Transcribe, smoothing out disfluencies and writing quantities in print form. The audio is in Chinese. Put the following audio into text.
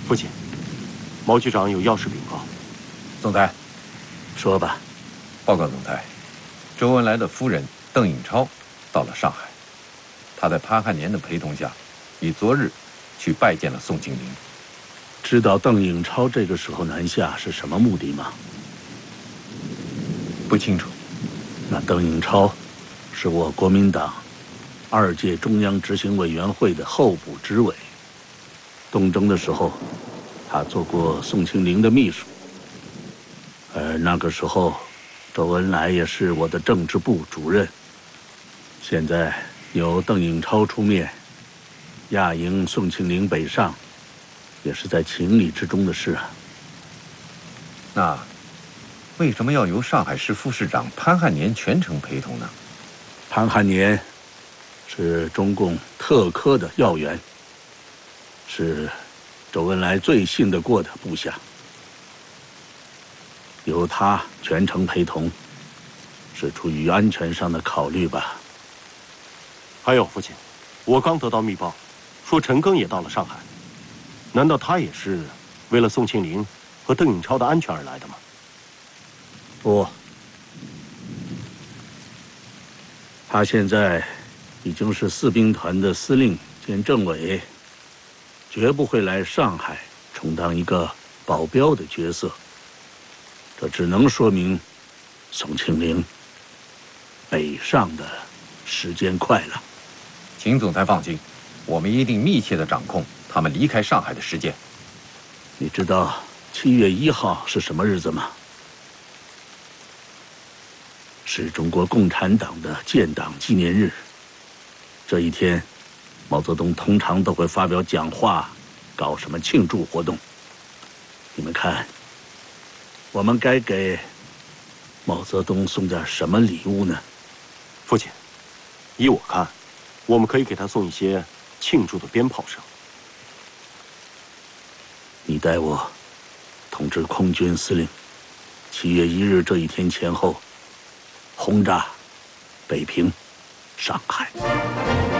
父亲，毛局长有要事禀告。 总裁， 说吧。 报告总裁，周恩来的夫人邓颖超到了上海，她在潘汉年的陪同下，于昨日去拜见了宋庆龄。 知道邓颖超这个时候南下是什么目的吗？ 不清楚。 那邓颖超是我国民党2届中央执行委员会的候补执委。东征的时候，他做过宋庆龄的秘书。而那个时候，周恩来也是我的政治部主任。现在由邓颖超出面亚迎宋庆龄北上，也是在情理之中的事啊。 那为什么要由上海市副市长潘汉年全程陪同呢？ 潘汉年是中共特科的要员，是周恩来最信得过的部下，由他全程陪同，是出于安全上的考虑吧。 还有父亲，我刚得到密报，说陈赓也到了上海，难道他也是为了宋庆龄和邓颖超的安全而来的吗？ 不，他现在已经是4兵团的司令兼政委，绝不会来上海充当一个保镖的角色。这只能说明宋庆龄北上的时间快了。 请总裁放心，我们一定密切地掌控他们离开上海的时间。 你知道7月1号是什么日子吗？是中国共产党的建党纪念日。这一天，毛泽东通常都会发表讲话，搞什么庆祝活动。你们看，我们该给毛泽东送点什么礼物呢？ 父亲，依我看，我们可以给他送一些庆祝的鞭炮声。 你代我通知空军司令，7月1日这一天前后轰炸北平、上海。